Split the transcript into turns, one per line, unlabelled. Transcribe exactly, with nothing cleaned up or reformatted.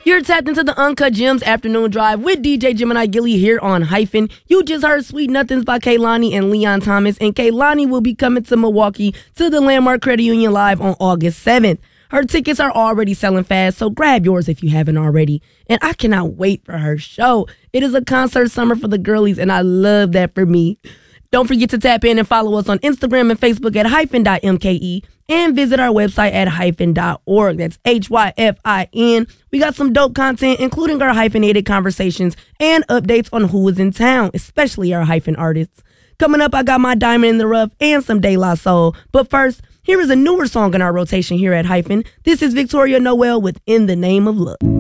You're tapped into the Uncut Gems Afternoon Drive with D J Gemini Gilly here on Hyphen. You just heard Sweet Nothings by Kehlani and Leon Thomas, and Kehlani will be coming to Milwaukee to the Landmark Credit Union Live on August seventh. Her tickets are already selling fast, so grab yours if you haven't already. And I cannot wait for her show. It is a concert summer for the girlies, and I love that for me. Don't forget to tap in and follow us on Instagram and Facebook at hyphen dot M K E and visit our website at hyphen dot org. That's H Y F I N. We got some dope content, including our hyphenated conversations and updates on who is in town, especially our hyphen artists. Coming up, I got my Diamond in the Rough and some De La Soul. But first, here is a newer song in our rotation here at Hyphen. This is Victoria Noel with In the Name of Love.